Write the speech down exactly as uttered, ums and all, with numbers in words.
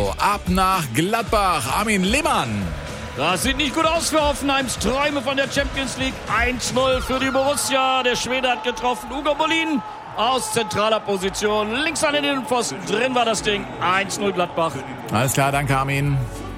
Also, ab nach Gladbach. Armin Lehmann. Das sieht nicht gut aus für Hoffenheims Träume von der Champions League. eins null für die Borussia. Der Schwede hat getroffen. Ugo Bolin aus zentraler Position. Links an den Innenpfosten. Drin war das Ding. eins null Gladbach. Alles klar, danke Armin.